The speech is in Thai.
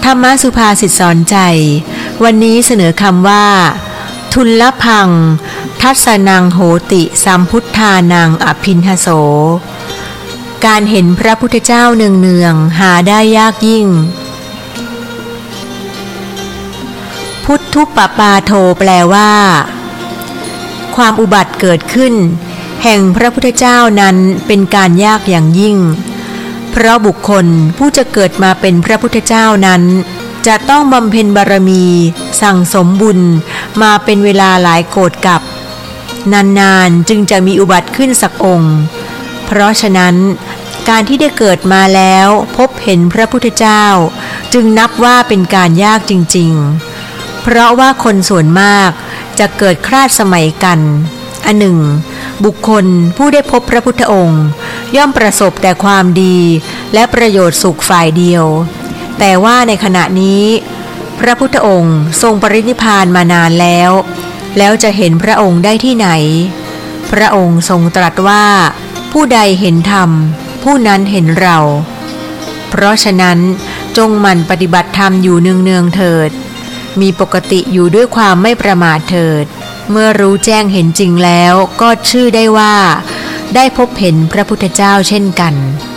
รรมสุภาษิตสอนใจวันนี้เสนอคำว่าทุลพังทัสนังโหติสัมพุทธานังอภินหโสการเห็นพระพุทธเจ้าเนืองๆหาได้ยากยิ่งพุทธุปปาโทแปลว่าความอุบัติเกิดขึ้นแห่งพระพุทธเจ้านั้นเป็นการยากอย่างยิ่งเพราะบุคคลผู้จะเกิดมาเป็นพระพุทธเจ้านั้นจะต้องบำเพ็ญบารมีสั่งสมบุญมาเป็นเวลาหลายโกฏกับนานๆจึงจะมีอุบัติขึ้นสักองค์เพราะฉะนั้นการที่ได้เกิดมาแล้วพบเห็นพระพุทธเจ้าจึงนับว่าเป็นการยากจริงๆเพราะว่าคนส่วนมากจะเกิดคลาดสมัยกันอันหนึ่งบุคคลผู้ได้พบพระพุทธองค์ย่อมประสบแต่ความดีและประโยชน์สุขฝ่ายเดียวแต่ว่าในขณะนี้พระพุทธองค์ทรงปรินิพพานมานานแล้วจะเห็นพระองค์ได้ที่ไหนพระองค์ทรงตรัสว่าผู้ใดเห็นธรรมผู้นั้นเห็นเราเพราะฉะนั้นจงหมั่นปฏิบัติธรรมอยู่เนืองๆเถิดมีปกติอยู่ด้วยความไม่ประมาทเถิดเมื่อรู้แจ้งเห็นจริงแล้วก็ชื่อได้ว่าได้พบเห็นพระพุทธเจ้าเช่นกัน